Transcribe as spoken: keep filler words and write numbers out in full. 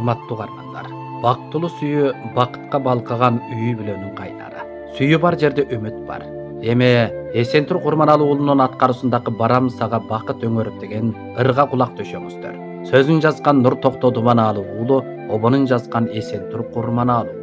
урматтуу угармандар. Бактылуу сүйүү бакытка балкыган үйү бүлөнүн кайнары. Сүйүү бар жерде үмүт бар. Эми Эсентур Курманалы уулунун аткаруусундагы Барам сага бакыт өңөрөп деген ырга кулак төшөңүздөр. Сөзүн жазган Нур Токто Думанаалы уулу, обонун жазган Эсентур Курманалы.